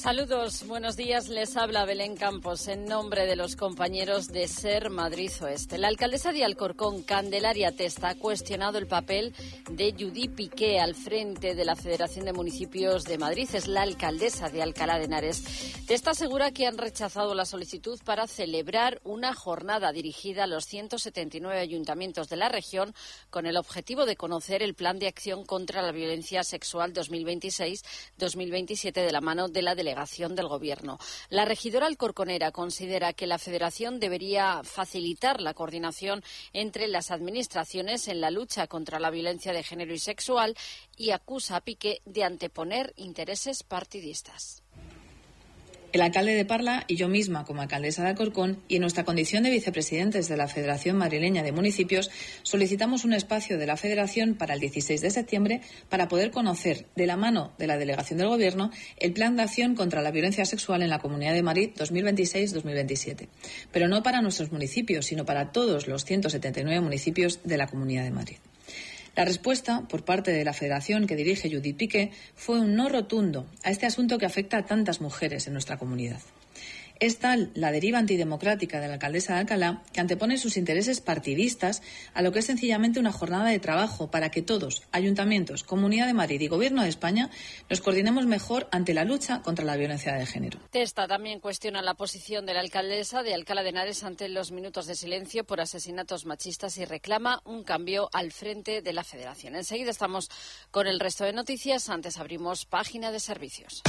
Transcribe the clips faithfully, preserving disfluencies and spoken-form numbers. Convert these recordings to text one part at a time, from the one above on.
Saludos, buenos días, les habla Belén Campos en nombre de los compañeros de SER Madrid Oeste. La alcaldesa de Alcorcón, Candelaria Testa, ha cuestionado el papel de Judit Piqué al frente de la Federación de Municipios de Madrid. Es la alcaldesa de Alcalá de Henares. Testa asegura que han rechazado la solicitud para celebrar una jornada dirigida a los ciento setenta y nueve ayuntamientos de la región con el objetivo de conocer el Plan de Acción contra la Violencia Sexual dos mil veintiséis dos mil veintisiete de la mano de la delegación del Gobierno. La regidora alcorconera considera que la Federación debería facilitar la coordinación entre las administraciones en la lucha contra la violencia de género y sexual y acusa a Piqué de anteponer intereses partidistas. El alcalde de Parla y yo misma, como alcaldesa de Alcorcón, y en nuestra condición de vicepresidentes de la Federación Madrileña de Municipios, solicitamos un espacio de la Federación para el dieciséis de septiembre para poder conocer, de la mano de la Delegación del Gobierno, el Plan de Acción contra la Violencia Sexual en la Comunidad de Madrid dos mil veintiséis dos mil veintisiete. Pero no para nuestros municipios, sino para todos los ciento setenta y nueve municipios de la Comunidad de Madrid. La respuesta, por parte de la Federación que dirige Judit Piqué, fue un no rotundo a este asunto que afecta a tantas mujeres en nuestra comunidad. Es tal la deriva antidemocrática de la alcaldesa de Alcalá que antepone sus intereses partidistas a lo que es sencillamente una jornada de trabajo para que todos, ayuntamientos, Comunidad de Madrid y Gobierno de España, nos coordinemos mejor ante la lucha contra la violencia de género. Testa también cuestiona la posición de la alcaldesa de Alcalá de Henares ante los minutos de silencio por asesinatos machistas y reclama un cambio al frente de la Federación. Enseguida estamos con el resto de noticias. Antes abrimos página de servicios.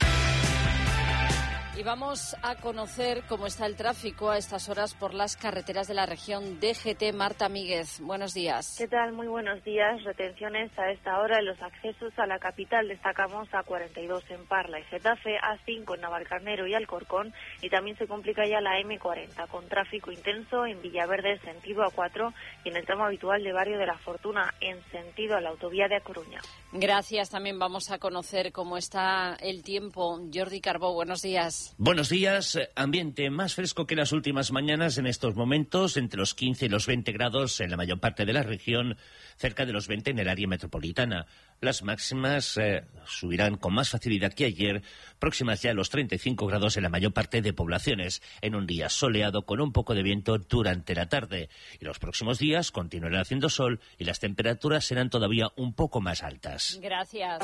Y vamos a conocer cómo está el tráfico a estas horas por las carreteras de la región. D G T, Marta Míguez, buenos días. ¿Qué tal? Muy buenos días. Retenciones a esta hora en los accesos a la capital. Destacamos A cuarenta y dos en Parla y Getafe, A cinco en Navalcarnero y Alcorcón, y también se complica ya la M cuarenta con tráfico intenso en Villaverde sentido A cuatro y en el tramo habitual de Barrio de la Fortuna en sentido a la autovía de A Coruña. Gracias. También vamos a conocer cómo está el tiempo. Jordi Carbó, buenos días. Buenos días. Ambiente más fresco que las últimas mañanas en estos momentos, entre los quince y los veinte grados en la mayor parte de la región, cerca de los veinte en el área metropolitana. Las máximas eh, subirán con más facilidad que ayer, próximas ya a los treinta y cinco grados en la mayor parte de poblaciones, en un día soleado con un poco de viento durante la tarde. Y los próximos días continuará haciendo sol y las temperaturas serán todavía un poco más altas. Gracias.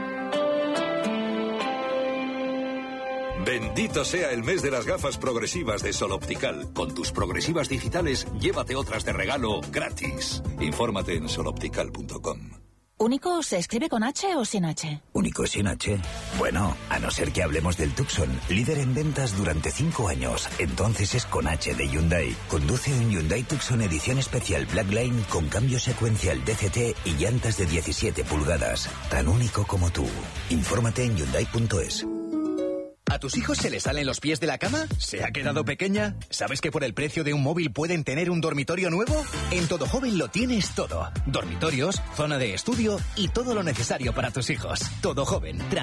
Bendito sea el mes de las gafas progresivas de Sol Optical. Con tus progresivas digitales, llévate otras de regalo gratis. Infórmate en sol optical punto com. ¿Único se escribe con H o sin H? ¿Único sin H? Bueno, a no ser que hablemos del Tucson, líder en ventas durante cinco años. Entonces es con H de Hyundai. Conduce un Hyundai Tucson edición especial Blackline con cambio secuencial D C T y llantas de diecisiete pulgadas. Tan único como tú. Infórmate en hyundai punto es. ¿A tus hijos se les salen los pies de la cama? ¿Se ha quedado pequeña? ¿Sabes que por el precio de un móvil pueden tener un dormitorio nuevo? En Todo Joven lo tienes todo. Dormitorios, zona de estudio y todo lo necesario para tus hijos. Todo Joven.